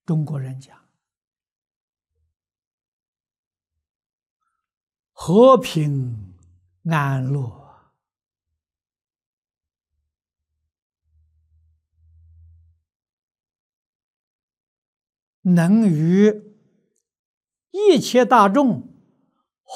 中国人讲和平安乐，能与一切大众